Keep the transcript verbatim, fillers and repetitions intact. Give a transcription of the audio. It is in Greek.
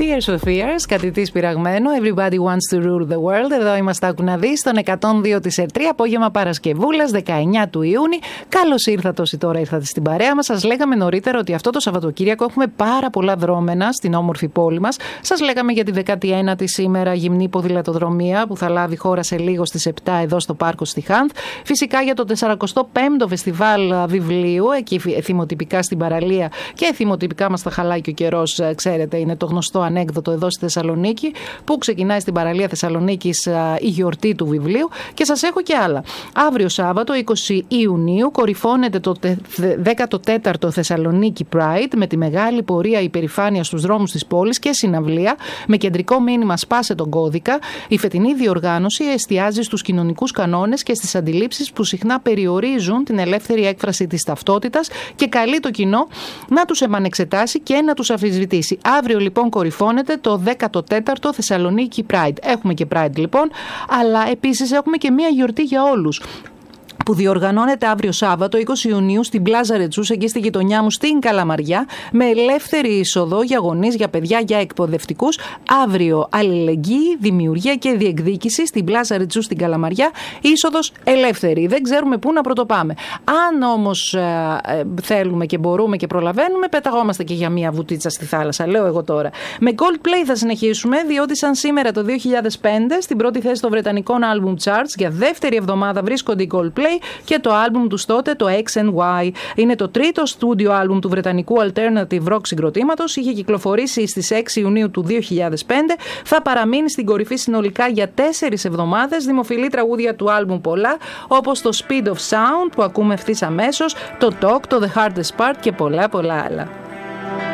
Tears of Fears, κάτι της πειραγμένο. Everybody wants to rule the world. Εδώ είμαστε, άκου να δεις, στον εκατόν δύο της ΕΡΤΡΙ, απόγευμα Παρασκευούλας, δεκαεννιά του Ιούνιου. Καλώς ήρθατε όσοι τώρα ήρθατε στην παρέα μας. Σας λέγαμε νωρίτερα ότι αυτό το Σαββατοκύριακο έχουμε πάρα πολλά δρόμενα στην όμορφη πόλη μας. Σας λέγαμε για τη δεκάτη ένατη σήμερα γυμνή ποδηλατοδρομία που θα λάβει χώρα σε λίγο στις επτά εδώ στο Πάρκο στη Χάνθ. Φυσικά για το σαρανταπέμπτο Φεστιβάλ Βιβλίου, εκεί θυμοτυπικά στην παραλία και θυμοτυπικά μας τα χαλάει και ο καιρός, ξέρετε, είναι το γνωστό ανέκδοτο εδώ στη Θεσσαλονίκη, που ξεκινάει στην παραλία Θεσσαλονίκης η γιορτή του βιβλίου. Και σας έχω και άλλα. Αύριο Σάββατο, είκοσι Ιουνίου, κορυφώνεται το δέκατο τέταρτο Θεσσαλονίκη Pride με τη μεγάλη πορεία υπερηφάνεια στους δρόμους της πόλης και συναυλία με κεντρικό μήνυμα «Σπάσε τον κώδικα». Η φετινή διοργάνωση εστιάζει στους κοινωνικούς κανόνες και στις αντιλήψεις που συχνά περιορίζουν την ελεύθερη έκφραση της ταυτότητας και καλεί το κοινό να τους επανεξετάσει και να τους αμφισβητήσει. Αύριο λοιπόν κορυφώνεται το δέκατο τέταρτο Θεσσαλονίκη Pride. Έχουμε και Pride λοιπόν, αλλά επίσης έχουμε και μία γιορτή για όλους, που διοργανώνεται αύριο Σάββατο, είκοσι Ιουνίου, στην Πλάζα Ρετσούς, εκεί στη γειτονιά μου, στην Καλαμαριά, με ελεύθερη είσοδο για γονείς, για παιδιά, για εκπαιδευτικούς. Αύριο, αλληλεγγύη, δημιουργία και διεκδίκηση στην Πλάζα Ρετσούς, στην Καλαμαριά. Είσοδος ελεύθερη. Δεν ξέρουμε πού να πρωτοπάμε. Αν όμως ε, ε, θέλουμε και μπορούμε και προλαβαίνουμε, πεταγόμαστε και για μία βουτίτσα στη θάλασσα, λέω εγώ τώρα. Με Coldplay θα συνεχίσουμε, διότι σαν σήμερα το δύο χιλιάδες πέντε, στην πρώτη θέση των βρετανικών album charts, για δεύτερη εβδομάδα βρίσκονται οι Coldplay. Και το άλμπουμ του τότε, το X and Y. Είναι το τρίτο στούντιο άλμπουμ του βρετανικού alternative rock συγκροτήματος. Είχε κυκλοφορήσει στις έξι Ιουνίου του δύο χιλιάδες πέντε. Θα παραμείνει στην κορυφή συνολικά για τέσσερις εβδομάδες. Δημοφιλή τραγούδια του άλμπουμ πολλά, όπως το Speed of Sound που ακούμε ευθύς αμέσως, το Talk, το The Hardest Part και πολλά πολλά άλλα.